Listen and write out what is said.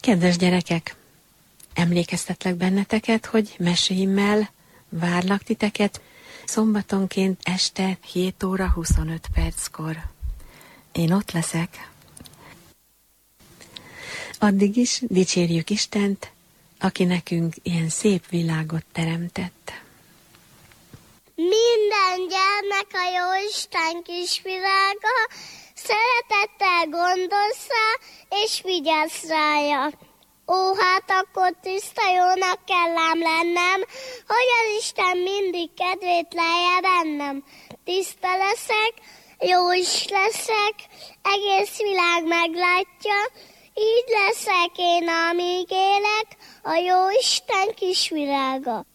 Kedves gyerekek, emlékeztetlek benneteket, hogy meséimmel várlak titeket szombatonként este 7 óra 25 perckor. Én ott leszek. Addig is dicsérjük Istent, aki nekünk ilyen szép világot teremtett. Minden gyermek a Jóisten kisvirága, szeretettel gondolsz rá, és vigyázz rája. Ó, hát akkor tiszta jónak kell ám lennem, hogy az Isten mindig kedvét lelje bennem. Tiszta leszek, jó is leszek, egész világ meglátja, így leszek én, amíg élek, a Jóisten kisvirága.